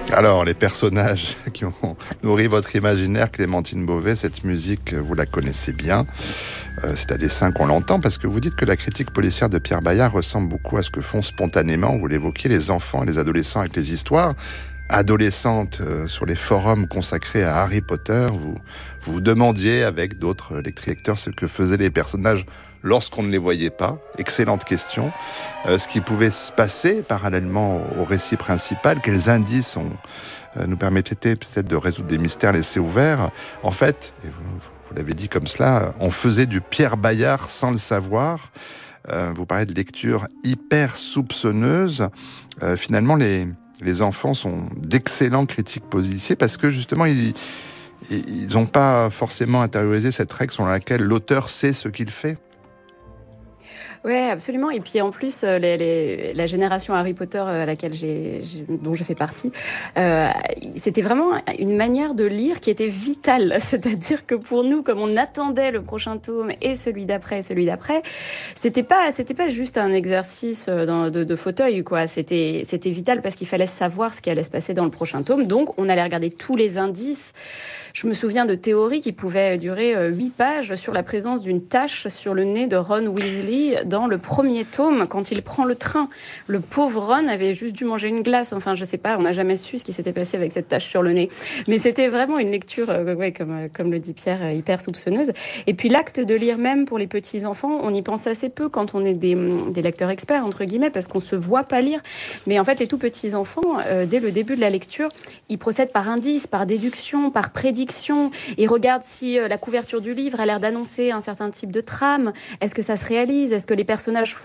Alors, les personnages qui ont nourri votre imaginaire, Clémentine Beauvais, cette musique, vous la connaissez bien. C'est à dessein qu'on l'entend, parce que vous dites que la critique policière de Pierre Bayard ressemble beaucoup à ce que font spontanément, vous l'évoquiez, les enfants et les adolescents avec les histoires. Adolescente, sur les forums consacrés à Harry Potter, vous demandiez avec d'autres lecteurs ce que faisaient les personnages lorsqu'on ne les voyait pas. Excellente question. Ce qui pouvait se passer parallèlement au récit principal, quels indices nous permettaient peut-être de résoudre des mystères laissés ouverts. En fait, et vous l'avez dit comme cela, on faisait du Pierre Bayard sans le savoir. Vous parlez de lecture hyper soupçonneuse. Finalement, les enfants sont d'excellents critiques policiers parce que justement, ils n'ont pas forcément intériorisé cette règle selon laquelle l'auteur sait ce qu'il fait. Oui, absolument. Et puis en plus, la génération Harry Potter à laquelle dont je fais partie, c'était vraiment une manière de lire qui était vitale. C'est-à-dire que pour nous, comme on attendait le prochain tome et celui d'après, c'était pas juste un exercice de fauteuil, quoi. C'était vital parce qu'il fallait savoir ce qui allait se passer dans le prochain tome. Donc, on allait regarder tous les indices. Je me souviens de théories qui pouvaient durer 8 pages sur la présence d'une tache sur le nez de Ron Weasley dans le premier tome, quand il prend le train. Le pauvre Ron avait juste dû manger une glace. Enfin, je sais pas, on n'a jamais su ce qui s'était passé avec cette tache sur le nez. Mais c'était vraiment une lecture, comme le dit Pierre, hyper soupçonneuse. Et puis l'acte de lire même pour les petits-enfants, on y pense assez peu quand on est des lecteurs experts, entre guillemets, parce qu'on se voit pas lire. Mais en fait, les tout petits-enfants, dès le début de la lecture, ils procèdent par indice, par déduction, par prédiction. Ils regardent si la couverture du livre a l'air d'annoncer un certain type de trame. Est-ce que ça se réalise ? Est-ce que les personnages